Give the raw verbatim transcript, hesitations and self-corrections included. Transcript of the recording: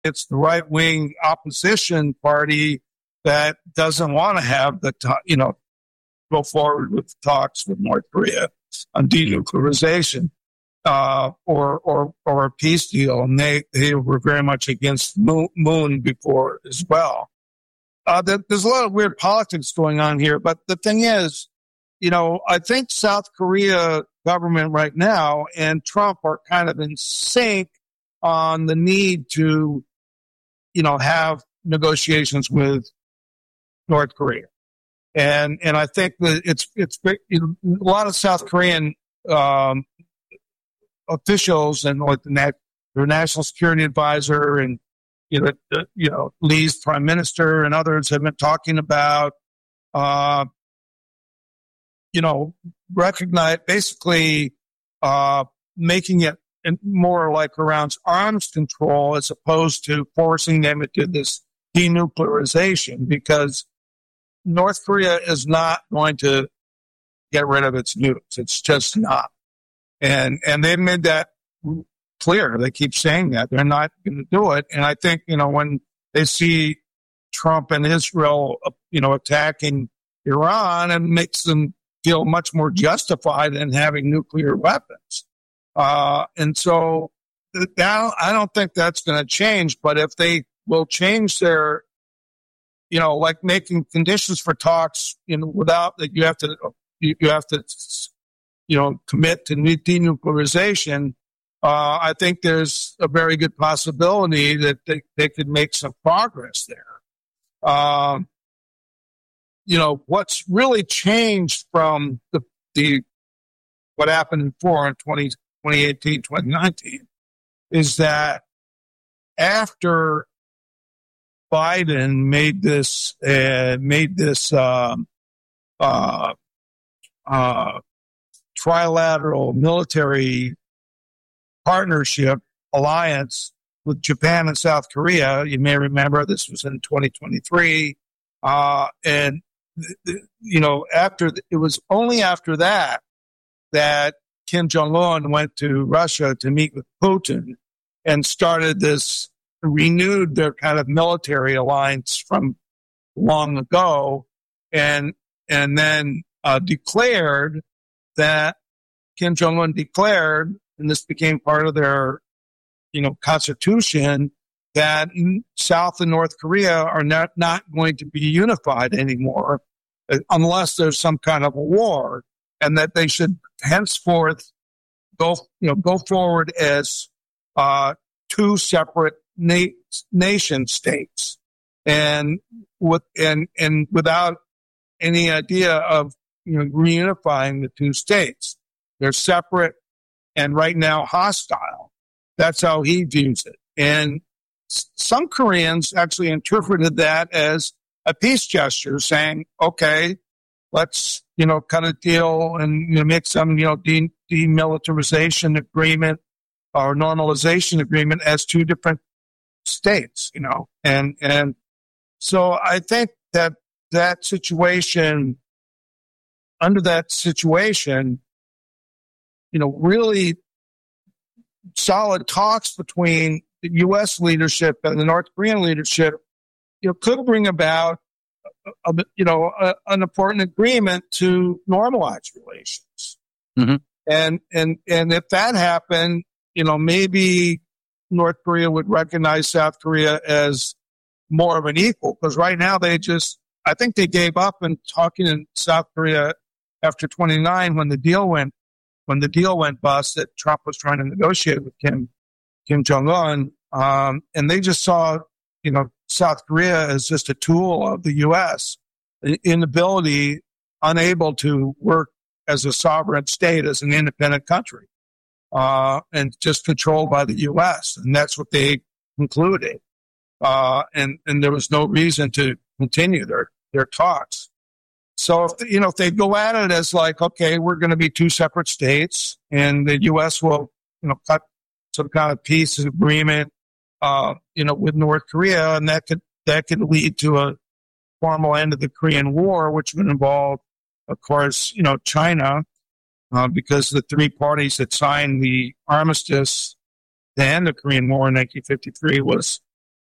it's the right-wing opposition party that doesn't want to have the, you know, go forward with talks with North Korea on denuclearization uh, or or or a peace deal, and they, they were very much against Moon, Moon before as well. Uh, there's a lot of weird politics going on here, but the thing is, you know, I think South Korea government right now and Trump are kind of in sync on the need to, you know, have negotiations with North Korea. And, and I think that it's, it's, you know, a lot of South Korean, um, officials and like the nat- their national security advisor and, you know, the, you know, Lee's prime minister and others have been talking about, uh, you know, recognize basically, uh, making it more like around arms control as opposed to forcing them into this denuclearization, because North Korea is not going to get rid of its nukes. It's just not. And, and they've made that clear. They keep saying that they're not going to do it. And I think, you know, when they see Trump and Israel, you know, attacking Iran, it makes them feel much more justified in having nuclear weapons. Uh, and so that, I don't think that's going to change, but if they will change their, you know, like making conditions for talks, you know, without that you have to, you, you have to, you know, commit to denuclearization. Uh, I think there's a very good possibility that they, they could make some progress there. Um, you know, what's really changed from the, the, what happened in four in twenty eighteen, twenty nineteen is that after Biden made this, uh, made this, um, uh, uh, trilateral military partnership alliance with Japan and South Korea. You may remember this was in twenty twenty-three. Uh, and, you know, after it was only after that that Kim Jong-un went to Russia to meet with Putin and started this, renewed their kind of military alliance from long ago, and, and then, uh, declared that Kim Jong-un declared, and this became part of their, you know, constitution, that South and North Korea are not, not going to be unified anymore unless there's some kind of a war, and that they should henceforth go, you know, go forward as, uh, two separate na- nation states, and with, and, and without any idea of, you know, reunifying the two states. They're separate and right now hostile. That's how he views it. And some Koreans actually interpreted that as a peace gesture, saying, okay, let's, you know, cut a deal and, you know, make some, you know, de- demilitarization agreement or normalization agreement as two different states, you know. And, and so I think that that situation, under that situation, you know, really solid talks between the U S leadership and the North Korean leadership, you know, could bring about, a, a, you know, a, an important agreement to normalize relations. Mm-hmm. And, and, and if that happened, you know, maybe North Korea would recognize South Korea as more of an equal, because right now they just, I think they gave up in talking in South Korea after twenty-nine when the deal went, when the deal went bust, that Trump was trying to negotiate with Kim, Kim Jong-un. Um, and they just saw, you know, South Korea as just a tool of the U S, the inability, unable to work as a sovereign state, as an independent country, uh, and just controlled by the U S. And that's what they concluded. Uh, and, and there was no reason to continue their, their talks. So, if, you know, if they go at it as like, okay, we're going to be two separate states and the U S will, you know, cut some kind of peace agreement, uh, you know, with North Korea, and that could, that could lead to a formal end of the Korean War, which would involve, of course, you know, China, uh, because the three parties that signed the armistice to end the Korean War in nineteen fifty-three was